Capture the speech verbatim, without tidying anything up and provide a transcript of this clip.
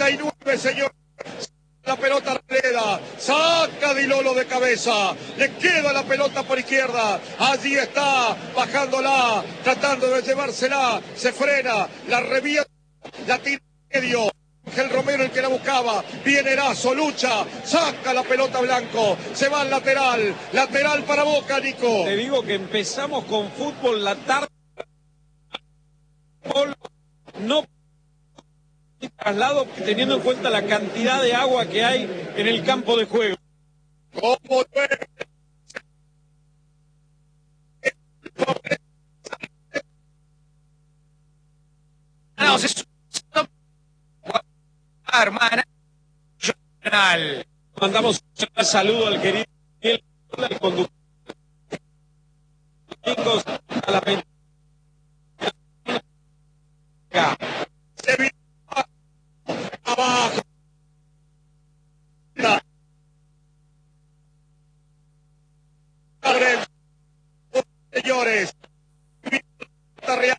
treinta y nueve, señor. La pelota Arboleda, saca Di Lolo de cabeza, le queda la pelota por izquierda, allí está, bajándola, tratando de llevársela, se frena, la revienta, la tira en medio, Ángel Romero el que la buscaba, viene Erazo, lucha, saca la pelota Blanco, se va al lateral, lateral para Boca, Nico. Te digo que empezamos con fútbol la tarde, no traslado teniendo en cuenta la cantidad de agua que hay en el campo de juego. ¿Cómo no, se hermana. Mandamos un saludo al querido al conductor a la ventana. abajo? Señores,